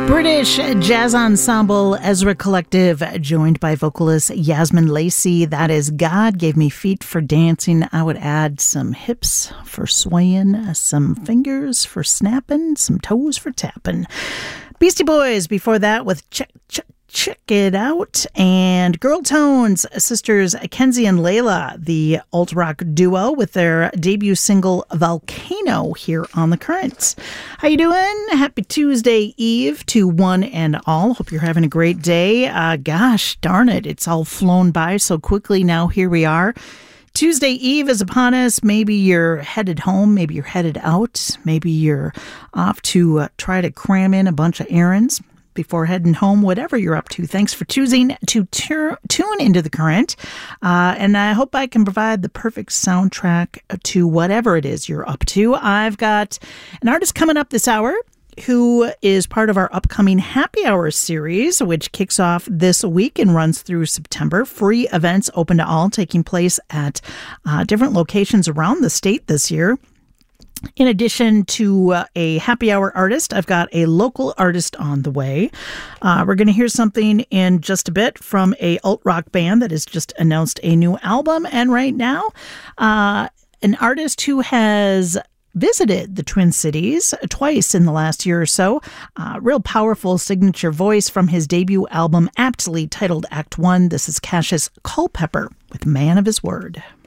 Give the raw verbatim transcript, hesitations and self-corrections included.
British jazz ensemble Ezra Collective, joined by vocalist Yasmin Lacey. That is God Gave Me Feet for Dancing. I would add some hips for swaying, some fingers for snapping, some toes for tapping. Beastie Boys before that with Check, Check, Check It Out. And Girl Tones, sisters Kenzie and Layla, the alt-rock duo with their debut single Volcano here on The Current. How you doing? Happy Tuesday Eve to one and all. Hope you're having a great day. Uh, gosh, darn it. It's all flown by so quickly now. Here we are. Tuesday Eve is upon us. Maybe you're headed home. Maybe you're headed out. Maybe you're off to uh, try to cram in a bunch of errands before heading home, whatever you're up to. Thanks for choosing to tur- tune into The Current. Uh, and I hope I can provide the perfect soundtrack to whatever it is you're up to. I've got an artist coming up this hour who is part of our upcoming Happy Hour series, which kicks off this week and runs through September. Free events open to all, taking place at uh, different locations around the state this year. In addition to uh, a happy hour artist, I've got a local artist on the way. Uh, we're going to hear something in just a bit from a alt-rock band that has just announced a new album. And right now, uh, an artist who has visited the Twin Cities twice in the last year or so. Uh, real powerful signature voice from his debut album, aptly titled Act One. This is Cassius Culpepper with Man of His Word.